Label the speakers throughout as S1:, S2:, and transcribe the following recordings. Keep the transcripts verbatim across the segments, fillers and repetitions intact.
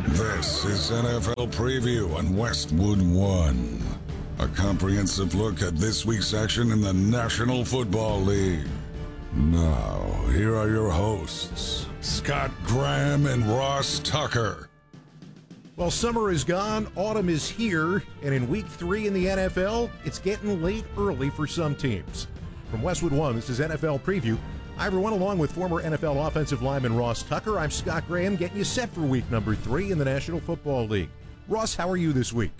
S1: This is N F L Preview on Westwood One. A comprehensive look at this week's action in the National Football League. Now, here are your hosts, Scott Graham and Ross Tucker.
S2: Well, summer is gone, autumn is here, and in week three in the N F L, it's getting late early for some teams. From Westwood One, this is N F L Preview. Hi, everyone, along with former N F L offensive lineman Ross Tucker, I'm Scott Graham, getting you set for week number three in the National Football League. Ross, how are you this week?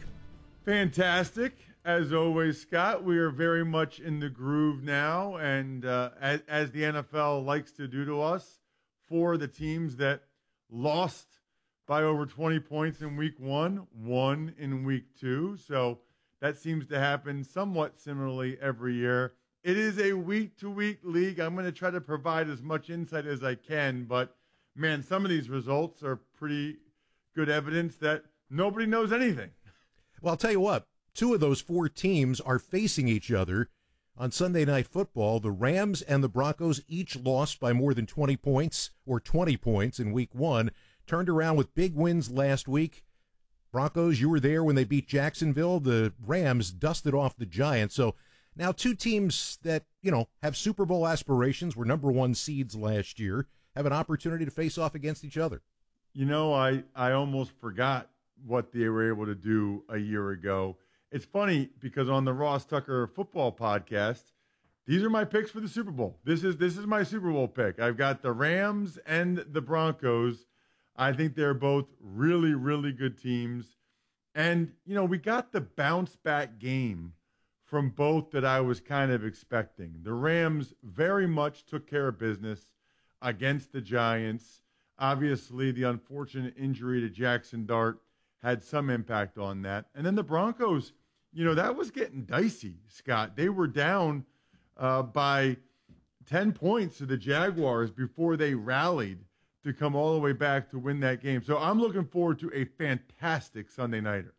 S3: Fantastic. As always, Scott, we are very much in the groove now, and uh, as, as the N F L likes to do to us, for the teams that lost by over twenty points in week one, one in week two. So that seems to happen somewhat similarly every year. It is a week-to-week league. I'm going to try to provide as much insight as I can, but, man, some of these results are pretty good evidence that nobody knows anything.
S2: Well, I'll tell you what, two of those four teams are facing each other on Sunday Night Football. The Rams and the Broncos each lost by more than twenty points, or twenty points in week one, turned around with big wins last week. Broncos, you were there when they beat Jacksonville. The Rams dusted off the Giants. So now two teams that, you know, have Super Bowl aspirations, were number one seeds last year, have an opportunity to face off against each other.
S3: You know, I, I almost forgot what they were able to do a year ago. It's funny because on the Ross Tucker Football Podcast, these are my picks for the Super Bowl. This is this is my Super Bowl pick. I've got the Rams and the Broncos. I think they're both really, really good teams. And, you know, we got the bounce back game from both that I was kind of expecting. The Rams very much took care of business against the Giants. Obviously, the unfortunate injury to Jackson Dart had some impact on that. And then the Broncos, you know, that was getting dicey, Scott. They were down uh, by ten points to the Jaguars before they rallied to come all the way back to win that game. So I'm looking forward to a fantastic Sunday nighter.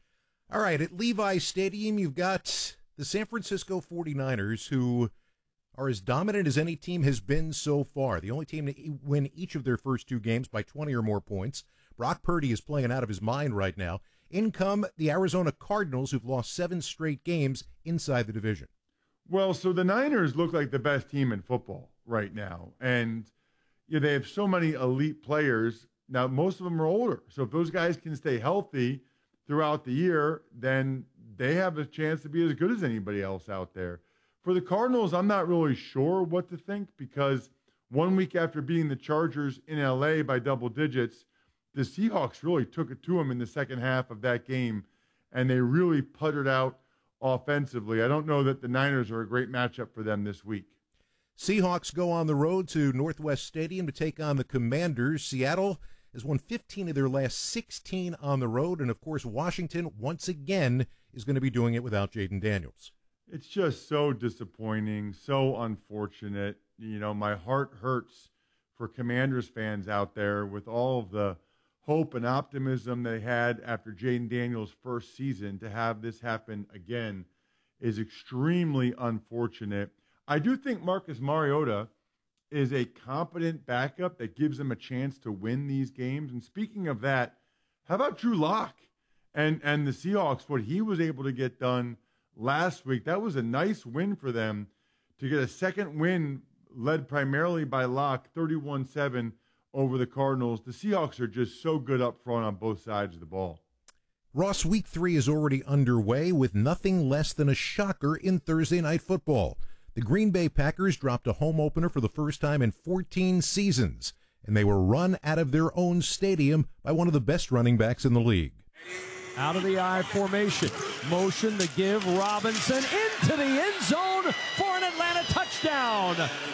S2: All right, at Levi's Stadium, you've got the San Francisco forty-niners, who are as dominant as any team has been so far. The only team to win each of their first two games by twenty or more points. Brock Purdy is playing out of his mind right now. In come the Arizona Cardinals, who've lost seven straight games inside the division.
S3: Well, so the Niners look like the best team in football right now. And you know, they have so many elite players. Now, most of them are older. So if those guys can stay healthy throughout the year, then they have a chance to be as good as anybody else out there. For the Cardinals, I'm not really sure what to think because one week after beating the Chargers in L A by double digits, the Seahawks really took it to them in the second half of that game, and they really puttered out offensively. I don't know that the Niners are a great matchup for them this week.
S2: Seahawks go on the road to Northwest Stadium to take on the Commanders. Seattle has won fifteen of their last sixteen on the road, and, of course, Washington once again is going to be doing it without Jaden Daniels.
S3: It's just so disappointing, so unfortunate. You know, my heart hurts for Commanders fans out there with all of the hope and optimism they had after Jaden Daniels' first season. To have this happen again is extremely unfortunate. I do think Marcus Mariota is a competent backup that gives them a chance to win these games. And speaking of that, how about Drew Lock and, and the Seahawks, what he was able to get done last week? That was a nice win for them to get a second win led primarily by Lock, thirty-one seven over the Cardinals. The Seahawks are just so good up front on both sides of the ball.
S2: Ross, week three is already underway with nothing less than a shocker in Thursday Night Football. The Green Bay Packers dropped a home opener for the first time in fourteen seasons, and they were run out of their own stadium by one of the best running backs in the league.
S4: Out of the I formation. Motion to give Robinson into the end zone for an Atlanta touchdown.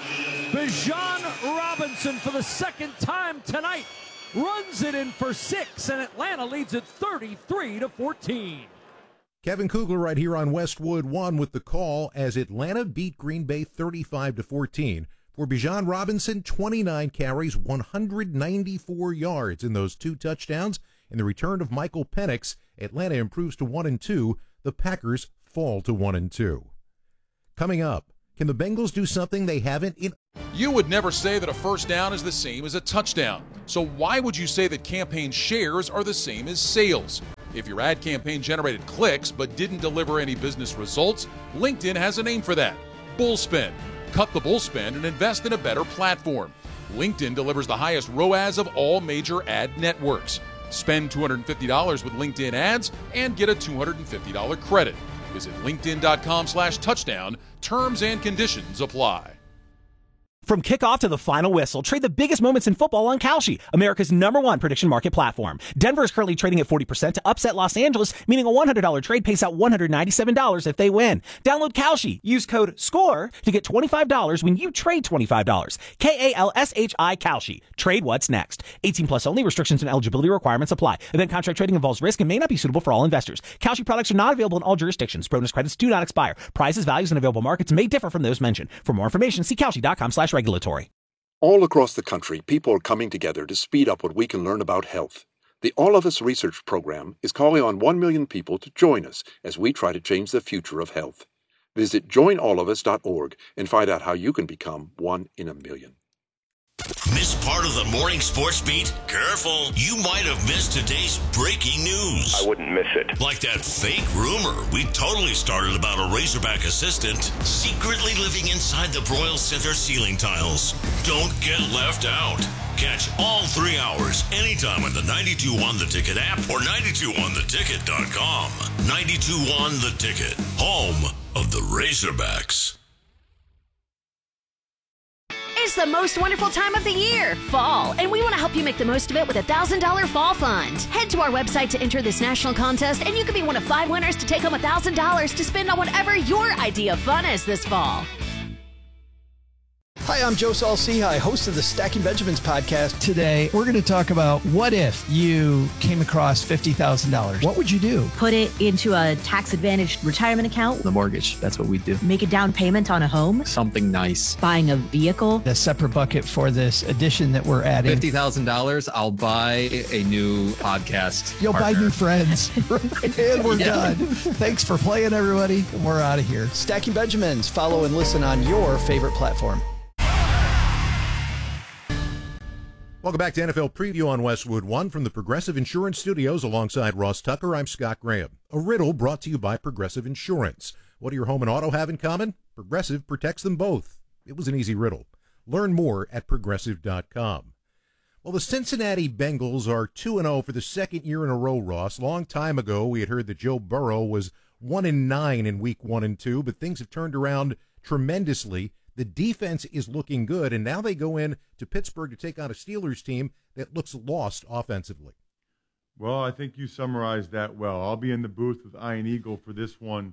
S4: Bijan Robinson, for the second time tonight, runs it in for six, and Atlanta leads it thirty-three to fourteen.
S2: Kevin Kugler right here on Westwood One with the call as Atlanta beat Green Bay thirty-five to fourteen. For Bijan Robinson, twenty-nine carries, one hundred ninety-four yards in those two touchdowns. In the return of Michael Penix, Atlanta improves to one and two. The Packers fall to one and two. Coming up, can the Bengals do something they haven't in
S5: You would never say that a first down is the same as a touchdown. So why would you say that campaign shares are the same as sales? If your ad campaign generated clicks but didn't deliver any business results, LinkedIn has a name for that: bullspend. Cut the bullspend and invest in a better platform. LinkedIn delivers the highest R O A S of all major ad networks. Spend two hundred fifty dollars with LinkedIn ads and get a two hundred fifty dollars credit. Visit linkedin.com slash touchdown. Terms and conditions apply.
S6: From kickoff to the final whistle, trade the biggest moments in football on Kalshi, America's number one prediction market platform. Denver is currently trading at forty percent to upset Los Angeles, meaning a one hundred dollars trade pays out one hundred ninety-seven dollars if they win. Download Kalshi. Use code SCORE to get twenty-five dollars when you trade twenty-five dollars. K A L S H I Kalshi. Trade what's next. eighteen plus only. Restrictions and eligibility requirements apply. Event contract trading involves risk and may not be suitable for all investors. Kalshi products are not available in all jurisdictions. Bonus credits do not expire. Prices, values, and available markets may differ from those mentioned. For more information, see Kalshi.com slash regulatory.
S7: All across the country, people are coming together to speed up what we can learn about health. The All of Us Research Program is calling on one million people to join us as we try to change the future of health. Visit join all of us dot org and find out how you can become one in a million.
S8: Miss part of the morning sports beat? Careful. You might have missed today's breaking news.
S9: I wouldn't miss it.
S8: Like that fake rumor we totally started about a Razorback assistant secretly living inside the Broyle Center ceiling tiles. Don't get left out. Catch all three hours anytime on the ninety-two one The Ticket app or ninety-two one the ticket dot com. ninety-two one The Ticket, home of the Razorbacks.
S10: It's the most wonderful time of the year, fall, and we want to help you make the most of it with a one thousand dollars Fall Fund. Head to our website to enter this national contest, and you could be one of five winners to take home one thousand dollars to spend on whatever your idea of fun is this fall.
S11: Hi, I'm Joe Saul-Sehy, host of the Stacking Benjamins podcast.
S12: Today, we're going to talk about what if you came across fifty thousand dollars. What would you do?
S13: Put it into a tax-advantaged retirement account.
S12: The mortgage, that's what we do.
S13: Make a down payment on a home.
S12: Something nice.
S13: Buying a vehicle.
S12: A separate bucket for this addition that we're adding.
S14: fifty thousand dollars, I'll buy a new podcast
S12: You'll
S14: partner.
S12: buy new friends. And we're yeah. done. Thanks for playing, everybody. We're out of here.
S11: Stacking Benjamins. Follow and listen on your favorite platform.
S2: Welcome back to N F L Preview on Westwood One from the Progressive Insurance Studios alongside Ross Tucker. I'm Scott Graham. A riddle brought to you by Progressive Insurance. What do your home and auto have in common? Progressive protects them both. It was an easy riddle. Learn more at progressive dot com. Well, the Cincinnati Bengals are two and oh for the second year in a row, Ross. Long time ago, we had heard that Joe Burrow was one and nine in week one and two, but things have turned around tremendously. The defense is looking good, and now they go in to Pittsburgh to take on a Steelers team that looks lost offensively.
S3: Well, I think you summarized that well. I'll be in the booth with Ian Eagle for this one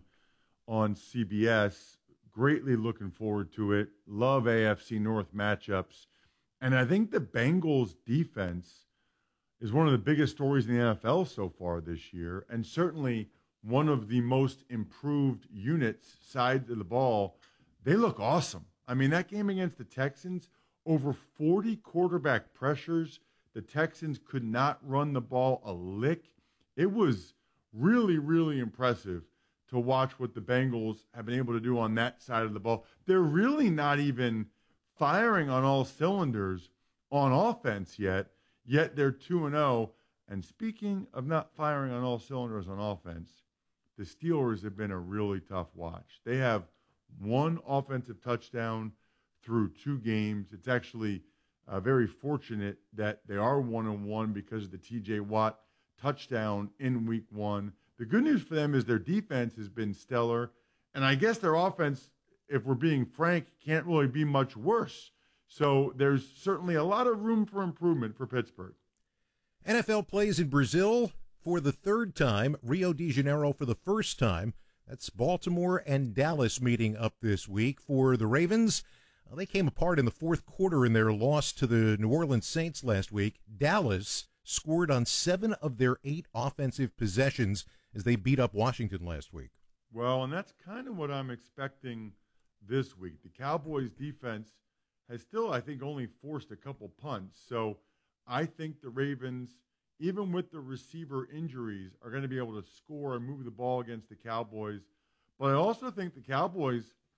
S3: on C B S. Greatly looking forward to it. Love A F C North matchups. And I think the Bengals defense is one of the biggest stories in the N F L so far this year, and certainly one of the most improved units, sides of the ball. They look awesome. I mean, that game against the Texans, over forty quarterback pressures. The Texans could not run the ball a lick. It was really, really impressive to watch what the Bengals have been able to do on that side of the ball. They're really not even firing on all cylinders on offense yet, yet they're two and oh. And speaking of not firing on all cylinders on offense, the Steelers have been a really tough watch. They have one offensive touchdown through two games. It's actually uh, very fortunate that they are one and one because of the T J Watt touchdown in week one. The good news for them is their defense has been stellar, and I guess their offense, if we're being frank, can't really be much worse. So there's certainly a lot of room for improvement for Pittsburgh.
S2: N F L plays in Brazil for the third time, Rio de Janeiro for the first time. That's Baltimore and Dallas meeting up this week. For the Ravens, well, they came apart in the fourth quarter in their loss to the New Orleans Saints last week. Dallas scored on seven of their eight offensive possessions as they beat up Washington last week.
S3: Well, and that's kind of what I'm expecting this week. The Cowboys' defense has still, I think, only forced a couple punts. So I think the Ravens, even with the receiver injuries, are going to be able to score and move the ball against the Cowboys. But I also think the Cowboys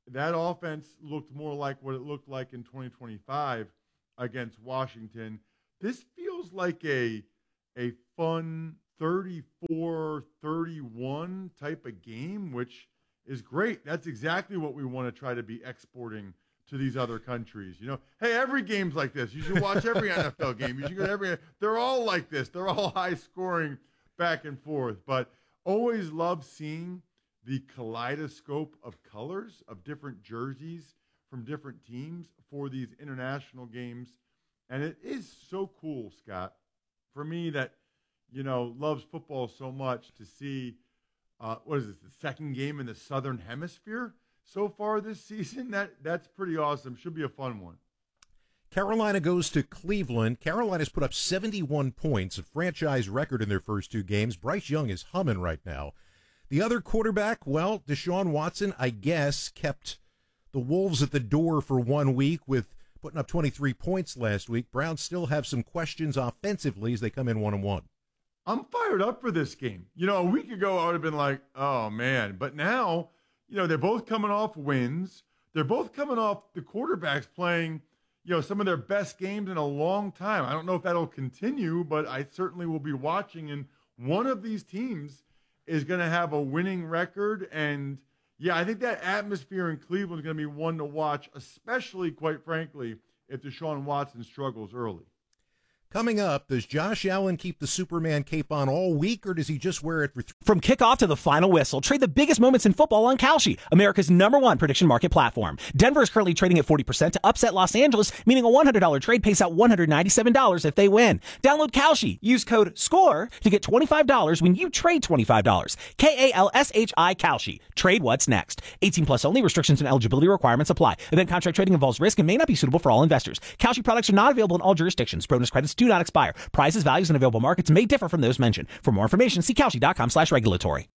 S3: that offense looked more like what it looked like in twenty twenty-five against Washington. This feels like a a fun thirty-four thirty-one type of game, which is great. That's exactly what we want to try to be exporting to these other countries. You know, hey, every game's like this. You should watch every N F L game. You should go to every. They're all like this. They're all high scoring, back and forth. But always love seeing the kaleidoscope of colors of different jerseys from different teams for these international games. And it is so cool, Scott, for me that, you know, loves football so much to see, uh, what is this, the second game in the Southern Hemisphere so far this season? That That's pretty awesome. Should be a fun one.
S2: Carolina goes to Cleveland. Carolina's put up seventy-one points, a franchise record in their first two games. Bryce Young is humming right now. The other quarterback, well, Deshaun Watson, I guess, kept the Wolves at the door for one week with putting up twenty-three points last week. Browns still have some questions offensively as they come in one and one.
S3: I'm fired up for this game. You know, a week ago I would have been like, oh, man. But now, you know, they're both coming off wins. They're both coming off the quarterbacks playing, you know, some of their best games in a long time. I don't know if that'll continue, but I certainly will be watching. And one of these teams is going to have a winning record. And, yeah, I think that atmosphere in Cleveland is going to be one to watch, especially, quite frankly, if Deshaun Watson struggles early.
S2: Coming up, does Josh Allen keep the Superman cape on all week, or does he just wear it for th-
S6: From kickoff to the final whistle, trade the biggest moments in football on Kalshi, America's number one prediction market platform. Denver is currently trading at forty percent to upset Los Angeles, meaning a one hundred dollars trade pays out one hundred ninety-seven dollars if they win. Download Kalshi. Use code SCORE to get twenty-five dollars when you trade twenty-five dollars. K A L S H I Kalshi. Trade what's next. eighteen plus only. Restrictions and eligibility requirements apply. Event contract trading involves risk and may not be suitable for all investors. Kalshi products are not available in all jurisdictions. Bonus credits do not expire. Prices, values, and available markets may differ from those mentioned. For more information, see Kalshi.com slash regulatory.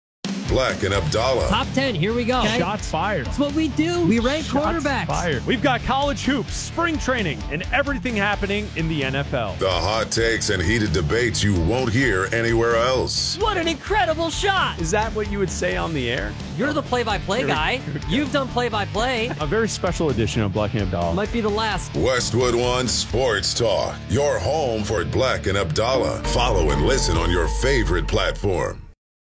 S9: Black and Abdallah.
S15: Top ten, here we go.
S4: Okay. Shots fired.
S15: That's what we do. We rank
S4: Shots
S15: quarterbacks.
S4: Fired. We've got college hoops, spring training, and everything happening in the N F L.
S9: The hot takes and heated debates you won't hear anywhere else.
S15: What an incredible shot.
S4: Is that what you would say on the air?
S15: You're the play-by-play guy. You've done play-by-play.
S4: A very special edition of Black and Abdallah.
S15: Might be the last.
S9: Westwood One Sports Talk. Your home for Black and Abdallah. Follow and listen on your favorite platform.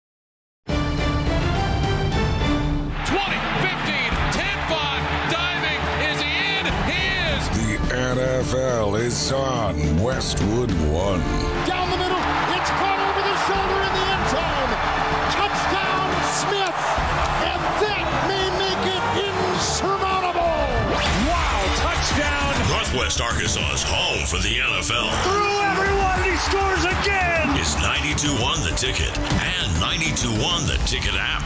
S1: N F L is on Westwood One.
S16: Down the middle, it's caught over the shoulder in the end zone. Touchdown, Smith, and that may make it insurmountable.
S8: Wow, touchdown. Northwest Arkansas's home for the N F L.
S16: Through everyone, he scores again.
S8: Is ninety-two one The Ticket and ninety-two one The Ticket app.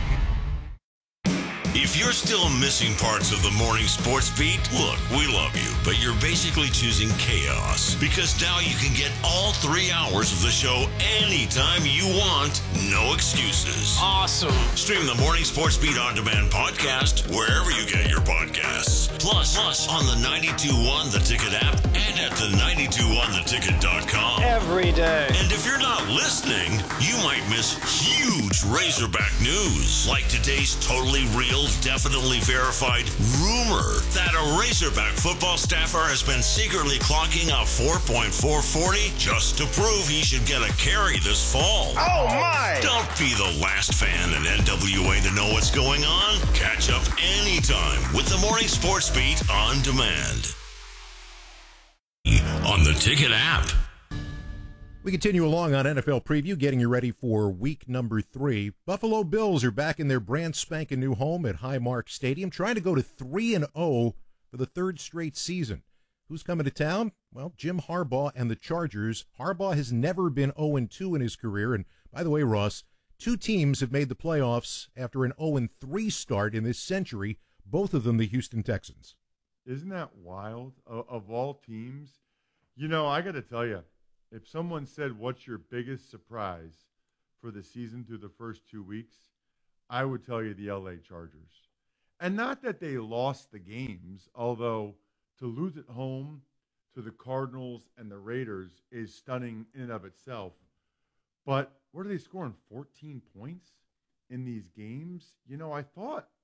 S8: If you're still missing parts of the morning sports beat, look, we love you, but you're basically choosing chaos because now you can get all three hours of the show anytime you want, no excuses.
S17: Awesome.
S8: Stream the Morning Sports Beat On Demand podcast wherever you get your podcasts. Plus, plus on the ninety-two one The Ticket app and at the ninety-two one the ticket dot com.
S17: Every day.
S8: And if you're not listening, you might miss huge Razorback news, like today's totally real, definitely verified rumor that a Razorback football staffer has been secretly clocking a four point four forty just to prove he should get a carry this fall.
S17: Oh my!
S8: Don't be the last fan in N W A to know what's going on. Catch up anytime with the Morning Sports Beat on demand. On the Ticket app.
S2: We continue along on N F L Preview, getting you ready for week number three. Buffalo Bills are back in their brand spanking new home at Highmark Stadium, trying to go to three and oh for the third straight season. Who's coming to town? Well, Jim Harbaugh and the Chargers. Harbaugh has never been oh and two in his career. And by the way, Ross, two teams have made the playoffs after an oh and three start in this century, both of them the Houston Texans.
S3: Isn't that wild? Of, of all teams, you know, I got to tell you, if someone said, what's your biggest surprise for the season through the first two weeks, I would tell you the L A Chargers. And not that they lost the games, although to lose at home to the Cardinals and the Raiders is stunning in and of itself. But what are they scoring, fourteen points in these games? You know, I thought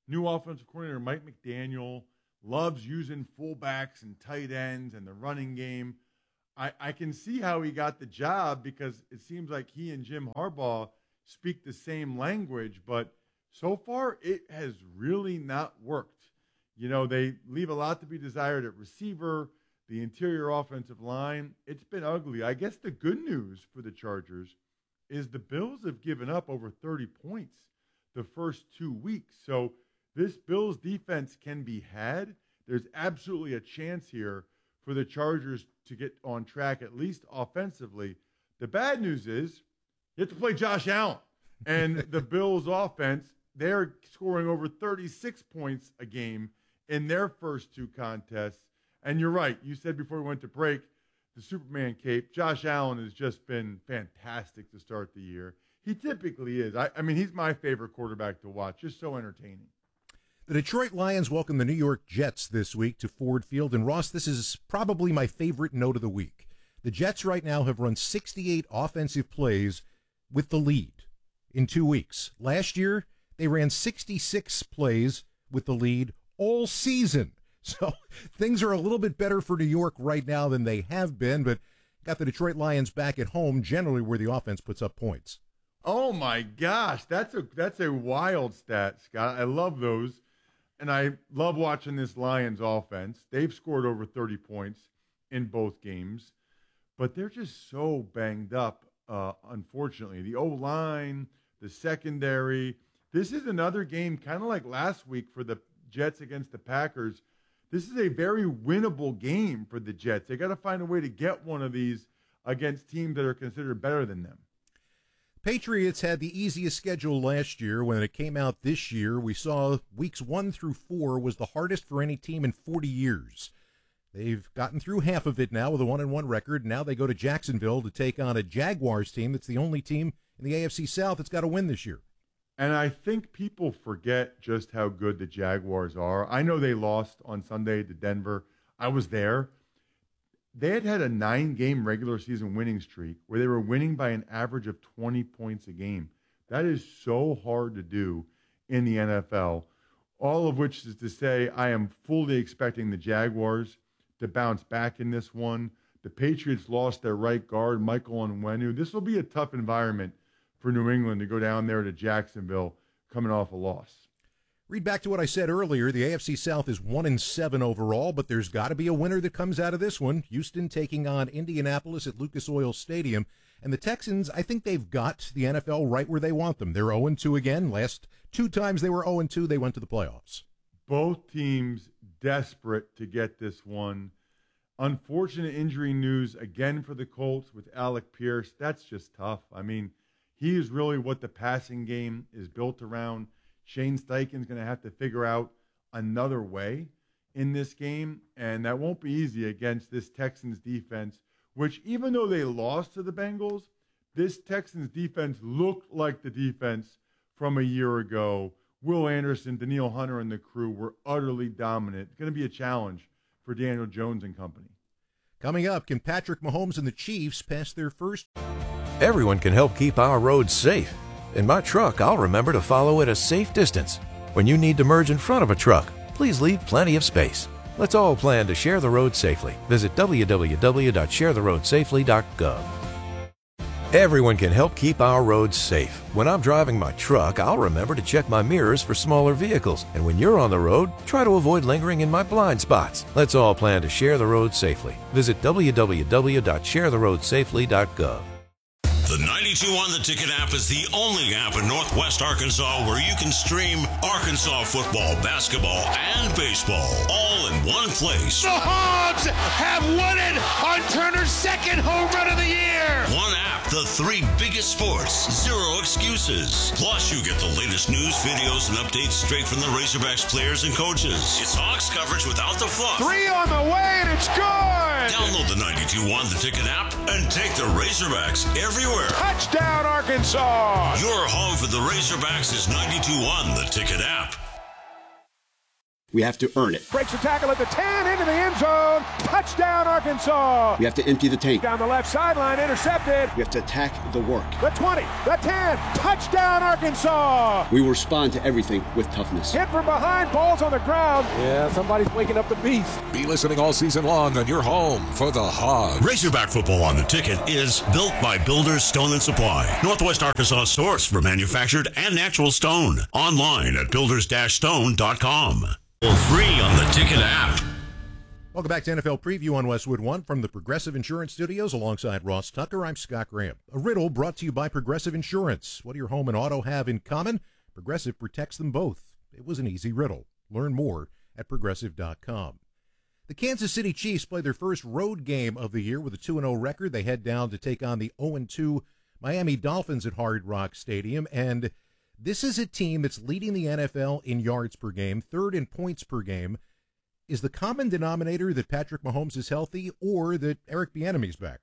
S3: new offensive coordinator Mike McDaniel loves using fullbacks and tight ends and the running game. I, I can see how he got the job because it seems like he and Jim Harbaugh speak the same language, but so far it has really not worked. You know, they leave a lot to be desired at receiver, the interior offensive line. It's been ugly. I guess the good news for the Chargers is the Bills have given up over thirty points the first two weeks. So this Bills defense can be had. There's absolutely a chance here for the Chargers to get on track, at least offensively. The bad news is you have to play Josh Allen. And the Bills offense, they're scoring over thirty-six points a game in their first two contests. And you're right. You said before we went to break, the Superman cape, Josh Allen has just been fantastic to start the year. He typically is. I, I mean, he's my favorite quarterback to watch. Just so entertaining.
S2: The Detroit Lions welcome the New York Jets this week to Ford Field. And, Ross, this is probably my favorite note of the week. The Jets right now have run sixty-eight offensive plays with the lead in two weeks. Last year, they ran sixty-six plays with the lead all season. So things are a little bit better for New York right now than they have been, but got the Detroit Lions back at home, generally where the offense puts up points.
S3: Oh, my gosh. That's a that's a wild stat, Scott. I love those. And I love watching this Lions offense. They've scored over thirty points in both games, but they're just so banged up, uh, unfortunately. The O-line, the secondary. This is another game kind of like last week for the Jets against the Packers. This is a very winnable game for the Jets. They got to find a way to get one of these against teams that are considered better than them.
S2: Patriots had the easiest schedule last year. When it came out this year, we saw weeks one through four was the hardest for any team in forty years. They've gotten through half of it now with a one and one record. Now they go to Jacksonville to take on a Jaguars team that's the only team in the A F C South that's got a win this year.
S3: And I think people forget just how good the Jaguars are. I know they lost on Sunday to Denver. I was there. They had had a nine-game regular season winning streak where they were winning by an average of twenty points a game. That is so hard to do in the N F L, all of which is to say I am fully expecting the Jaguars to bounce back in this one. The Patriots lost their right guard, Michael Onwenu. This will be a tough environment for New England to go down there to Jacksonville coming off a loss.
S2: Read back to what I said earlier. The A F C South is one and seven overall, but there's got to be a winner that comes out of this one. Houston taking on Indianapolis at Lucas Oil Stadium. And the Texans, I think they've got the N F L right where they want them. They're oh and two again. Last two times they were oh and two, they went to the playoffs.
S3: Both teams desperate to get this one. Unfortunate injury news again for the Colts with Alec Pierce. That's just tough. I mean, he is really what the passing game is built around. Shane Steichen's going to have to figure out another way in this game, and that won't be easy against this Texans defense, which even though they lost to the Bengals, this Texans defense looked like the defense from a year ago. Will Anderson, Danielle Hunter, and the crew were utterly dominant. It's going to be a challenge for Daniel Jones and company.
S2: Coming up, can Patrick Mahomes and the Chiefs pass their first?
S17: Everyone can help keep our roads safe. In my truck, I'll remember to follow at a safe distance. When you need to merge in front of a truck, please leave plenty of space. Let's all plan to share the road safely. Visit w w w dot share the road safely dot gov. Everyone can help keep our roads safe. When I'm driving my truck, I'll remember to check my mirrors for smaller vehicles. And when you're on the road, try to avoid lingering in my blind spots. Let's all plan to share the road safely. Visit w w w dot share the road safely dot gov.
S8: The ninety-two on the Ticket app is the only app in Northwest Arkansas where you can stream Arkansas football, basketball, and baseball all in one place.
S16: The Hogs have won it on Turner's second home run of the year.
S8: One app, the three biggest sports, zero excuses. Plus, you get the latest news, videos, and updates straight from the Razorbacks players and coaches. It's Hawks coverage without the fluff.
S16: Three on the way, and it's good.
S8: Download the ninety-two on the Ticket app and take the Razorbacks everywhere.
S16: Touchdown, Arkansas!
S8: Your home for the Razorbacks is ninety-two on the Ticket app.
S18: We have to earn it.
S19: Breaks the tackle at the ten, into the end zone. Touchdown, Arkansas.
S18: We have to empty the tank.
S19: Down the left sideline, intercepted.
S18: We have to attack the work.
S19: The twenty, the ten, touchdown, Arkansas.
S18: We will respond to everything with toughness.
S19: Hit from behind, ball's on the ground. Yeah, somebody's waking up the beast.
S20: Be listening all season long on your home for the Hogs.
S8: Razorback Football on the Ticket is built by Builders Stone and Supply, Northwest Arkansas source for manufactured and natural stone. Online at builders dash stone dot com. Free on the Ticket app.
S2: Welcome back to N F L Preview on Westwood One from the Progressive Insurance Studios alongside Ross Tucker. I'm Scott Graham. A riddle brought to you by Progressive Insurance. What do your home and auto have in common? Progressive protects them both. It was an easy riddle. Learn more at progressive dot com. The Kansas City Chiefs play their first road game of the year with a two and oh record. They head down to take on the oh and two Miami Dolphins at Hard Rock Stadium, and this is a team that's leading the N F L in yards per game, third in points per game. Is the common denominator that Patrick Mahomes is healthy or that Eric Bieniemy's back?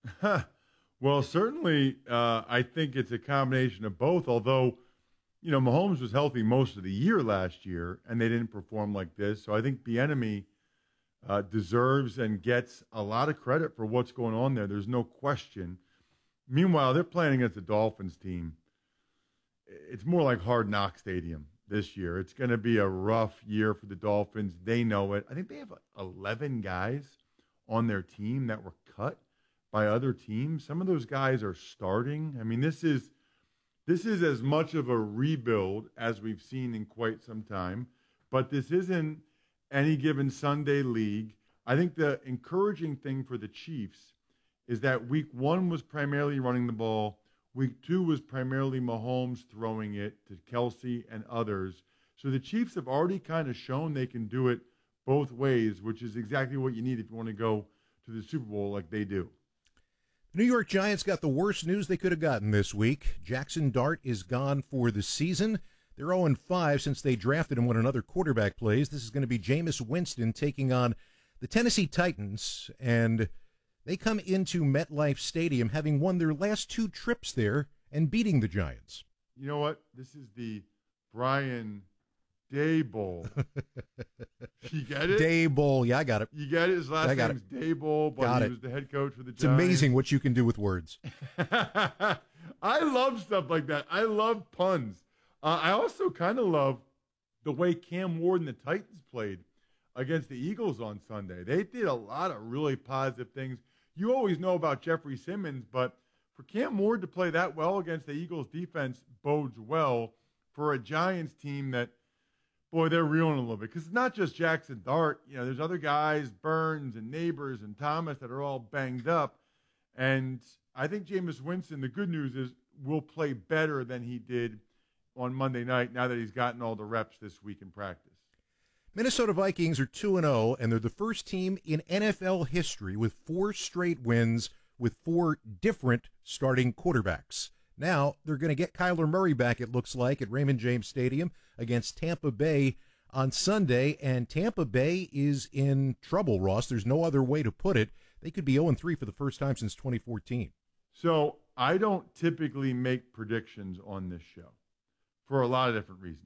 S3: Well, certainly uh, I think it's a combination of both, although, you know, Mahomes was healthy most of the year last year, and they didn't perform like this. So I think Bieniemy uh, deserves and gets a lot of credit for what's going on there. There's no question. Meanwhile, they're playing against the Dolphins team. It's more like Hard Knock Stadium this year. It's going to be a rough year for the Dolphins. They know it. I think they have eleven guys on their team that were cut by other teams. Some of those guys are starting. I mean, this is this is as much of a rebuild as we've seen in quite some time, but this isn't any given Sunday league. I think the encouraging thing for the Chiefs is that week one was primarily running the ball. Week two was primarily Mahomes throwing it to Kelsey and others. So the Chiefs have already kind of shown they can do it both ways, which is exactly what you need if you want to go to the Super Bowl like they do.
S2: The New York Giants got the worst news they could have gotten this week. Jackson Dart is gone for the season. They're oh and five since they drafted him when another quarterback plays. This is going to be Jameis Winston taking on the Tennessee Titans, and they come into MetLife Stadium having won their last two trips there and beating the Giants.
S3: You know what? This is the Brian Day Bowl. You get it?
S2: Day Bowl. Yeah, I got it.
S3: You get it? His last
S2: I got
S3: name's Day Bowl, but
S2: got
S3: he
S2: it.
S3: was the head coach for the
S2: It's
S3: Giants.
S2: amazing what you can do with words.
S3: I love stuff like that. I love puns. Uh, I also kind of love the way Cam Ward and the Titans played against the Eagles on Sunday. They did a lot of really positive things. You always know about Jeffrey Simmons, but for Cam Ward to play that well against the Eagles defense bodes well for a Giants team that, boy, they're reeling a little bit. Because it's not just Jackson Dart. You know, there's other guys, Burns and Neighbors and Thomas, that are all banged up. And I think Jameis Winston, the good news is, will play better than he did on Monday night now that he's gotten all the reps this week in practice.
S2: Minnesota Vikings are two and oh, and they're the first team in N F L history with four straight wins with four different starting quarterbacks. Now they're going to get Kyler Murray back, it looks like, at Raymond James Stadium against Tampa Bay on Sunday, and Tampa Bay is in trouble, Ross. There's no other way to put it. They could be oh and three for the first time since twenty fourteen.
S3: So I don't typically make predictions on this show for a lot of different reasons.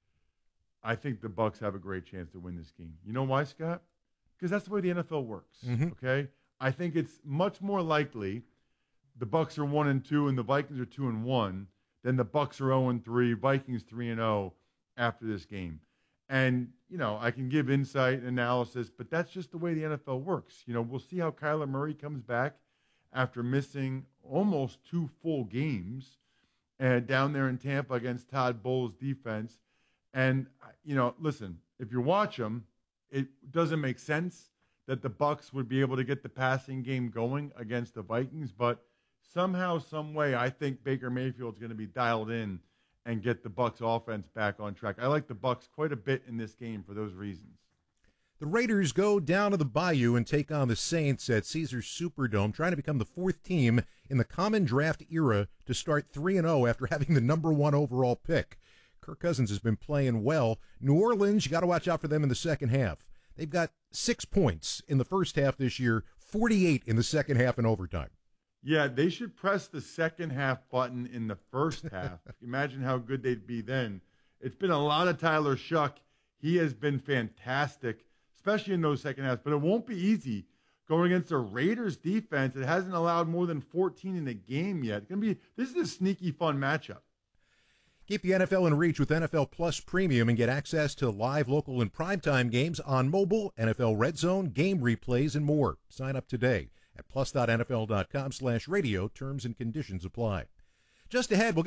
S3: I think the Bucs have a great chance to win this game. You know why, Scott? Because that's the way the N F L works.
S2: Mm-hmm.
S3: Okay, I think it's much more likely the Bucs are one and two and the Vikings are two and one than the Bucs are zero and three, Vikings three and zero after this game. And you know, I can give insight and analysis, but that's just the way the N F L works. You know, we'll see how Kyler Murray comes back after missing almost two full games and down there in Tampa against Todd Bowles' defense. And, you know, listen, if you watch them, it doesn't make sense that the Bucs would be able to get the passing game going against the Vikings. But somehow, some way, I think Baker Mayfield's going to be dialed in and get the Bucs offense back on track. I like the Bucs quite a bit in this game for those reasons.
S2: The Raiders go down to the Bayou and take on the Saints at Caesars Superdome, trying to become the fourth team in the common draft era to start three and oh after having the number one overall pick. Kirk Cousins has been playing well. New Orleans, you got to watch out for them in the second half. They've got six points in the first half this year, forty-eight in the second half in overtime.
S3: Yeah, they should press the second half button in the first half. Imagine how good they'd be then. It's been a lot of Tyler Shuck He has been fantastic, especially in those second halves. But it won't be easy going against a Raiders defense that hasn't allowed more than fourteen in a game yet. It's gonna be this is a sneaky fun matchup.
S2: Keep the N F L in reach with N F L Plus Premium and get access to live, local, and primetime games on mobile, N F L Red Zone, game replays, and more. Sign up today at plus dot N F L dot com slash radio. Terms and conditions apply. Just ahead, we'll